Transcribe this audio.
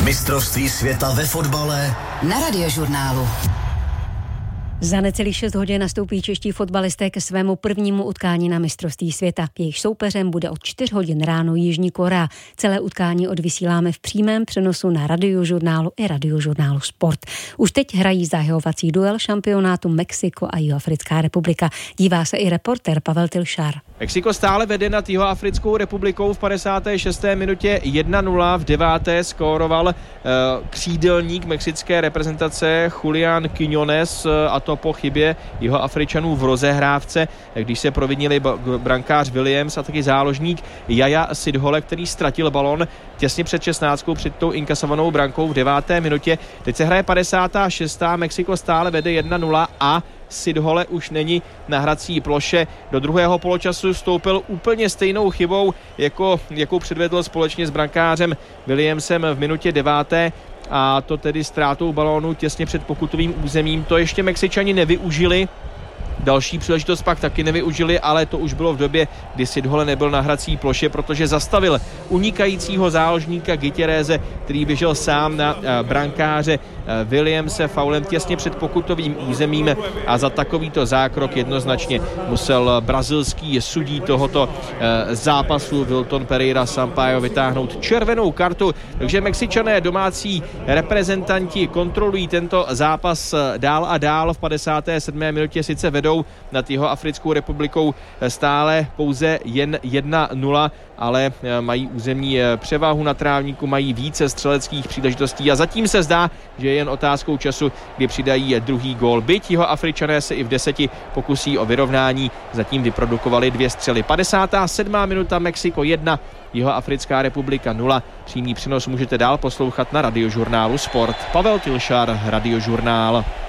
Mistrovství světa ve fotbale na Radiožurnálu. Za necelých 6 hodin nastoupí čeští fotbalisté ke svému prvnímu utkání na mistrovství světa. Jejich soupeřem bude od 4 hodin ráno Jižní Korea. Celé utkání odvysíláme v přímém přenosu na Radiožurnálu i Radiožurnálu Sport. Už teď hrají zahajovací duel šampionátu Mexiko a Jihoafrická republika. Dívá se i reportér Pavel Tilšár. Mexiko stále vede nad Jihoafrickou republikou v 56. minutě 1-0. V 9. skóroval křídelník mexické reprezentace Julián Quiñones, a to po chybě Jihoafričanů v rozehrávce, když se provinili brankář Williams a taky záložník Jaja Sidhole, který ztratil balon těsně před 16. před tou inkasovanou brankou v 9. minutě. Teď se hraje 56. Mexiko stále vede 1-0 a Sidhole už není na hrací ploše. Do druhého poločasu vstoupil úplně stejnou chybou, jakou předvedl společně s brankářem Williamsem v minutě 9. a to tedy ztrátou balónu těsně před pokutovým územím. To ještě Mexičani nevyužili. Další příležitost pak taky nevyužili, ale to už bylo v době, kdy Sidhole nebyl na hrací ploše, protože zastavil unikajícího záložníka Gutierreze, který běžel sám na brankáře Williamse faulem těsně před pokutovým územím a za takovýto zákrok jednoznačně musel brazilský sudí tohoto zápasu Wilton Pereira Sampaio vytáhnout červenou kartu. Takže Mexičané, domácí reprezentanti, kontrolují tento zápas dál a dál. V 57. minutě sice vedou nad Jihoafrickou republikou stále pouze jen 1-0, ale mají územní převahu na trávníku, mají více střeleckých příležitostí a zatím se zdá, že je jen otázkou času, kdy přidají druhý gól. Byť Jihoafričané se i v 10 pokusí o vyrovnání, zatím vyprodukovali 2 střely. 57. minuta, Mexiko 1, Jihoafrická republika 0. Přímý přenos můžete dál poslouchat na Radiožurnálu Sport. Pavel Tilšár, Radiožurnál.